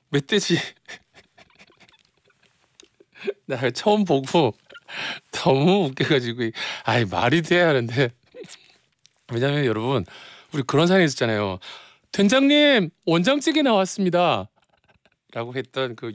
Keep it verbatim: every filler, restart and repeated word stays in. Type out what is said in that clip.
멧돼지 나 처음 보고 너무 웃겨가지고 아이 말이 돼야 하는데 왜냐면 여러분 우리 그런 상황이 있었잖아요. "된장님 원장찌개 나왔습니다." 라고 했던 그